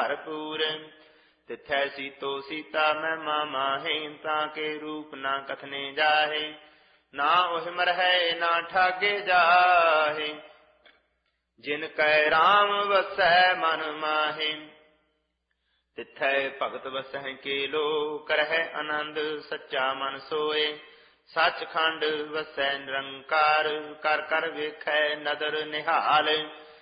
ਭਰਪੂਰ। ਤਿਥੈ ਸੀਤੋ ਸੀਤਾ ਮਹਿਮਾ ਮਾਹੇ, ਤਾਂ ਕੇ ਰੂਪ ਨਾ ਕਥਨੇ ਜਾਹੇ। ਨਾ ਉਹ ਮਰਹਿ ਨਾ ਠਾਗੇ ਜਾਹੇ, ਜਿਨ ਕੈ ਰਾਮ ਵਸੈ ਮਨ ਮਾਹੇ। ਤਿਥੈ ਭਗਤ ਵਸਹਿ ਕੇਲੋ, ਕਰਹਿ ਆਨੰਦ ਸੱਚਾ ਮਨ ਸੋਏ। ਸੱਚਖੰਡ ਵਸੈ ਨਿਰੰਕਾਰ, ਕਰ ਕਰ ਵੇਖੈ ਨਦਰ ਨਿਹਾਲ।